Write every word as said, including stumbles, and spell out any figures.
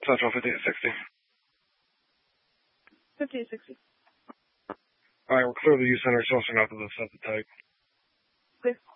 Central fifty-eight sixty. fifty-eight sixty. Alright, we're clear the U center, sourcing out to the set the type. Okay.